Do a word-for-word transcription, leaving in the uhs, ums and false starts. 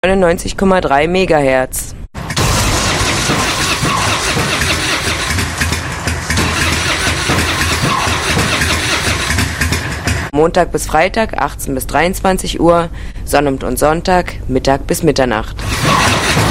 neunundneunzig Komma drei Megahertz. Montag bis Freitag achtzehn bis dreiundzwanzig Uhr, Sonnabend und Sonntag Mittag bis Mitternacht.